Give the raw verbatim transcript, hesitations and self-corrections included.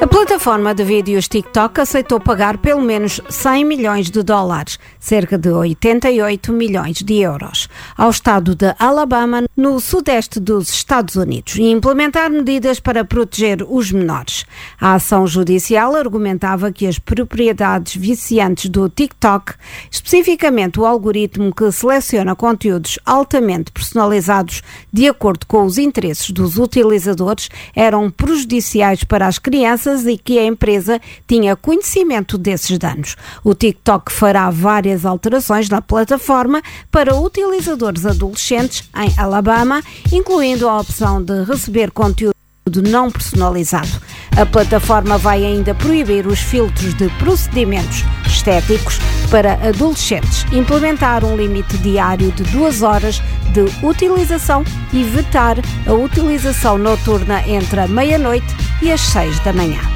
A plataforma de vídeos TikTok aceitou pagar pelo menos cem milhões de dólares, cerca de oitenta e oito milhões de euros, ao estado de Alabama, no sudeste dos Estados Unidos, e implementar medidas para proteger os menores. A ação judicial argumentava que as propriedades viciantes do TikTok, especificamente o algoritmo que seleciona conteúdos altamente personalizados de acordo com os interesses dos utilizadores, eram prejudiciais para as crianças e que a empresa tinha conhecimento desses danos. O TikTok fará várias alterações na plataforma para utilizadores adolescentes em Alabama, incluindo a opção de receber conteúdo não personalizado. A plataforma vai ainda proibir os filtros de procedimentos estéticos para adolescentes, implementar um limite diário de duas horas de utilização e vetar a utilização noturna entre a meia-noite e as seis da manhã.